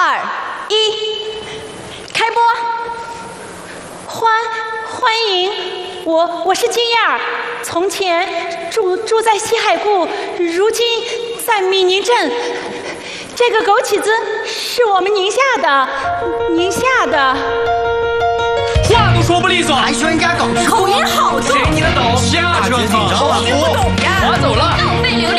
2、1，开播！欢迎，我是金燕儿，从前住在西海固，如今在米宁镇。这个枸杞子是我们宁夏的。 话都说不利索， 还说人家搞口音好重， 谁听得懂？下去了， 紧张了， 听不懂呀， 划走了， 浪费流量。